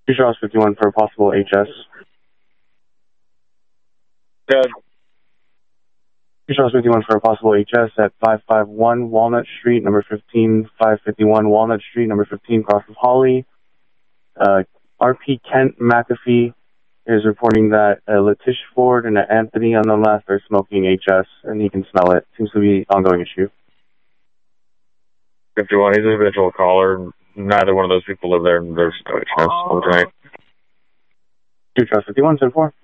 2 Charles 51 for a possible HS. Good. 2 Charles 51 for a possible HS at 551 Walnut Street, number 15, 551 Walnut Street, number 15, cross of Holly. RP Kent McAfee is reporting that Letitia Ford and Anthony on the left are smoking HS, and he can smell it. Seems to be an ongoing issue. 51, he's a habitual caller. Neither one of those people live there, and there's no chance tonight. 2 Charles 51, 10-4.